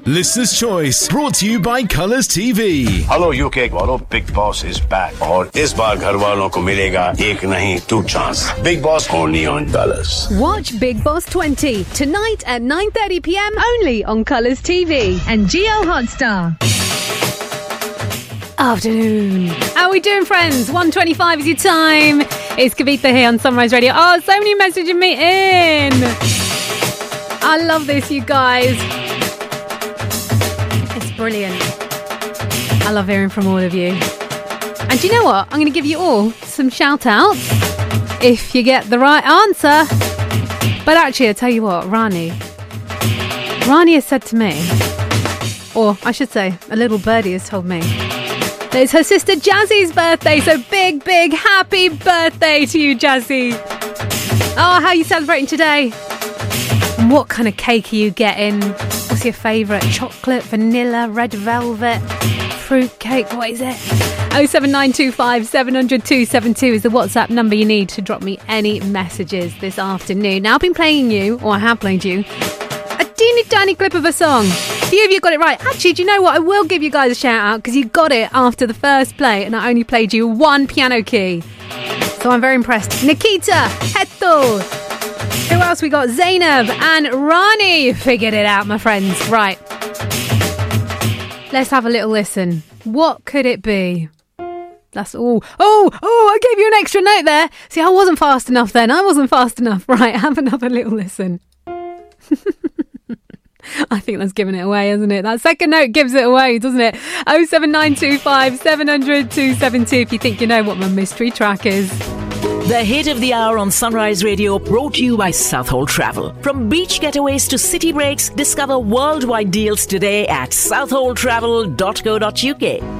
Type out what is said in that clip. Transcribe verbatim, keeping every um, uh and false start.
Listener's Choice, brought to you by Colours T V. Hello U K वालों, Big Boss is back. और इस बार घर वालों को मिलेगा एक नहीं two chance. Big Boss only on Colours. Watch Big Boss twenty tonight at nine thirty p m only on Colours T V and Geo Hotstar. Afternoon. How are we doing, friends? one twenty-five is your time. It's Kavitha here on Sunrise Radio. Oh, so many messaging me in. I love this, you guys. It's brilliant. I love hearing from all of you. And do you know what? I'm going to give you all some shout-outs if you get the right answer. But actually, I'll tell you what, Rani. Rani has said to me, or I should say, a little birdie has told me, that it's her sister Jazzy's birthday, so big, big happy birthday to you, Jazzy. Oh, how are you celebrating today? And what kind of cake are you getting? What's your favourite? Chocolate, vanilla, red velvet, fruit cake, what is it? oh seven nine two five seven hundred two seven two is the WhatsApp number you need to drop me any messages this afternoon. Now, I've been playing you, or I have played you, a teeny tiny clip of a song. A few of you got it right. Actually, do you know what? I will give you guys a shout out because you got it after the first play and I only played you one piano key. So I'm very impressed. Nikita, Hetal. Who else we got? Zainab and Rani. Figured it out, my friends. Right. Let's have a little listen. What could it be? That's all. Oh, oh, I gave you an extra note there. See, I wasn't fast enough then. I wasn't fast enough. Right, have another little listen. I think that's giving it away, isn't it? That second note gives it away, doesn't it? oh seven nine two five seven hundred two seven two if you think you know what my mystery track is. The hit of the hour on Sunrise Radio, brought to you by Southall Travel. From beach getaways to city breaks, discover worldwide deals today at southall travel dot co dot uk.